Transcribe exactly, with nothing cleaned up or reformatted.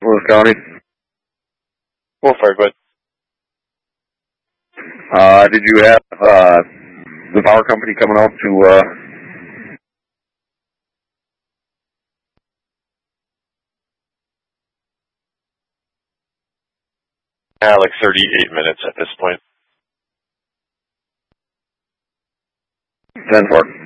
Lewis County. Well, fire, go ahead. Uh, did you have uh, the power company coming out to uh, Uh, like thirty-eight minutes at this point. ten four?